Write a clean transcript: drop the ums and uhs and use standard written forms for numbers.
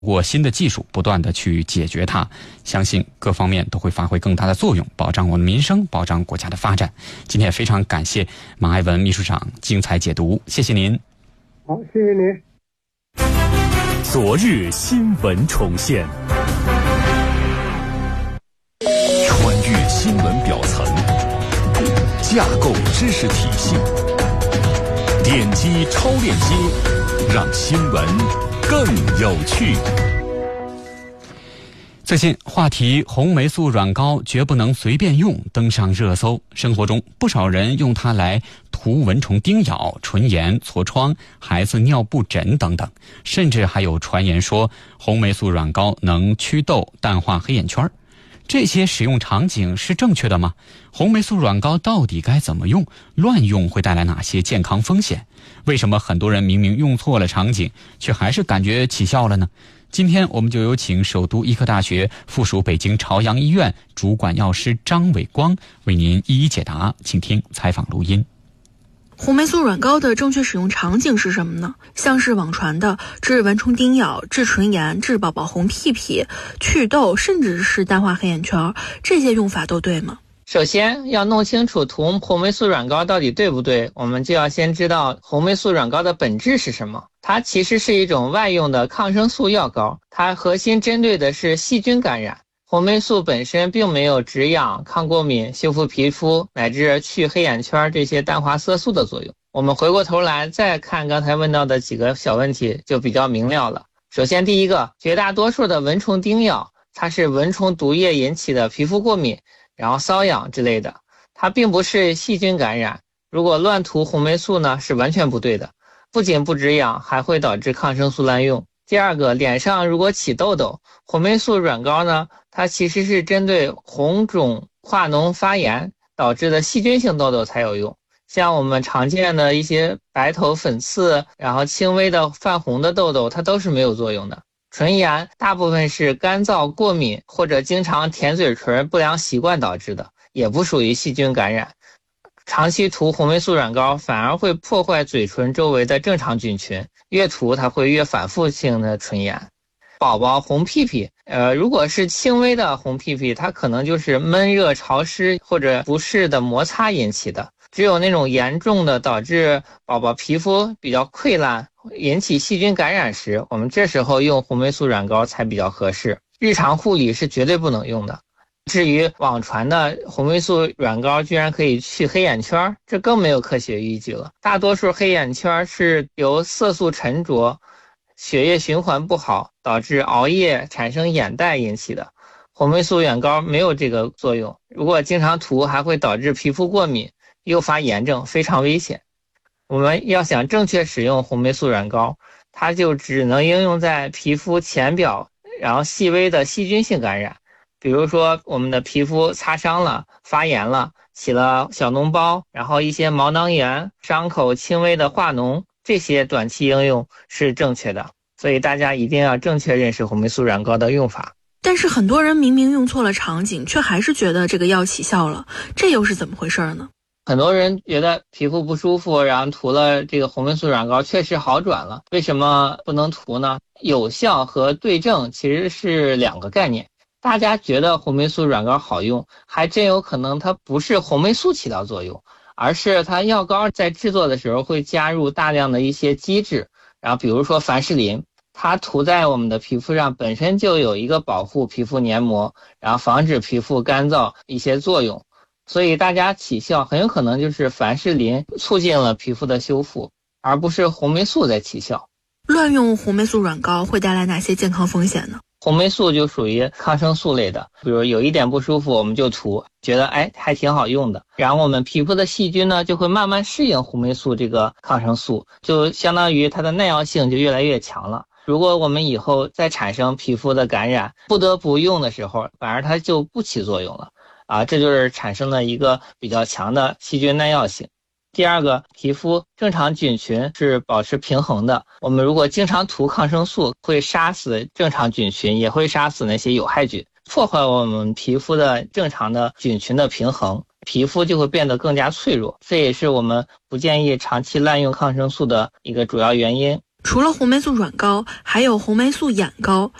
过新的技术不断的去解决它，相信各方面都会发挥更大的作用，保障我们民生，保障国家的发展。今天也非常感谢马爱文秘书长精彩解读，谢谢您。 好，谢谢您。 昨日新闻重现，穿越新闻表层，架构知识体系，点击超链接，让新闻更有趣。 最近话题红霉素软膏绝不能随便用登上热搜，生活中不少人用它来涂蚊虫叮咬、唇炎、痤疮、孩子尿布疹等等，甚至还有传言说红霉素软膏能祛痘、淡化黑眼圈。这些使用场景是正确的吗？红霉素软膏到底该怎么用？乱用会带来哪些健康风险？为什么很多人明明用错了场景，却还是感觉起效了呢？今天我们就有请首都医科大学附属北京朝阳医院主管药师张伟光为您一一解答，请听采访录音。 红霉素软膏的正确使用场景是什么呢？像是网传的治蚊虫叮咬、治唇炎、治宝宝红屁屁、祛痘，甚至是淡化黑眼圈，这些用法都对吗？ 首先要弄清楚涂红霉素软膏到底对不对，我们就要先知道红霉素软膏的本质是什么。它其实是一种外用的抗生素药膏，它核心针对的是细菌感染。红霉素本身并没有止痒、抗过敏、修复皮肤乃至去黑眼圈这些淡化色素的作用。我们回过头来再看刚才问到的几个小问题，就比较明了了。首先第一个，绝大多数的蚊虫叮咬，它是蚊虫毒液引起的皮肤过敏，然后瘙痒之类的，它并不是细菌感染。如果乱涂红霉素呢，是完全不对的，不仅不止痒，还会导致抗生素滥用。第二个，脸上如果起痘痘，红霉素软膏呢，它其实是针对红肿化脓发炎导致的细菌性痘痘才有用。像我们常见的一些白头粉刺，然后轻微的泛红的痘痘，它都是没有作用的。唇炎大部分是干燥、过敏或者经常舔嘴唇不良习惯导致的，也不属于细菌感染。长期涂红霉素软膏反而会破坏嘴唇周围的正常菌群，越涂它会越反复性的唇炎。宝宝红屁屁，如果是轻微的红屁屁，它可能就是闷热潮湿或者不适的摩擦引起的。只有那种严重的导致宝宝皮肤比较溃烂，引起细菌感染时，我们这时候用红霉素软膏才比较合适。日常护理是绝对不能用的。至于网传的红霉素软膏居然可以去黑眼圈，这更没有科学依据了。大多数黑眼圈是由色素沉着、血液循环不好导致熬夜产生眼袋引起的。红霉素软膏没有这个作用，如果经常涂还会导致皮肤过敏，诱发炎症，非常危险。我们要想正确使用红霉素软膏，它就只能应用在皮肤浅表，然后细微的细菌性感染。比如说我们的皮肤擦伤了、发炎了、起了小脓包，然后一些毛囊炎、伤口轻微的化脓，这些短期应用是正确的。所以大家一定要正确认识红霉素软膏的用法。 但是很多人明明用错了场景，却还是觉得这个药起效了，这又是怎么回事呢？ 很多人觉得皮肤不舒服，然后涂了这个红霉素软膏确实好转了，为什么不能涂呢？有效和对症其实是两个概念。大家觉得红霉素软膏好用，还真有可能它不是红霉素起到作用，而是它药膏在制作的时候会加入大量的一些基质，然后比如说凡士林，它涂在我们的皮肤上本身就有一个保护皮肤黏膜，然后防止皮肤干燥一些作用，所以大家起效很有可能就是凡士林促进了皮肤的修复，而不是红霉素在起效。 乱用红霉素软膏会带来哪些健康风险呢？ 红霉素就属于抗生素类的，比如有一点不舒服我们就涂，觉得还挺好用的，然后我们皮肤的细菌呢就会慢慢适应红霉素这个抗生素，就相当于它的耐药性就越来越强了。如果我们以后再产生皮肤的感染，不得不用的时候，反而它就不起作用了这就是产生了一个比较强的细菌耐药性。第二个，皮肤正常菌群是保持平衡的，我们如果经常涂抗生素，会杀死正常菌群，也会杀死那些有害菌，破坏我们皮肤的正常的菌群的平衡，皮肤就会变得更加脆弱，这也是我们不建议长期滥用抗生素的一个主要原因。 除了红霉素软膏，还有红霉素眼膏。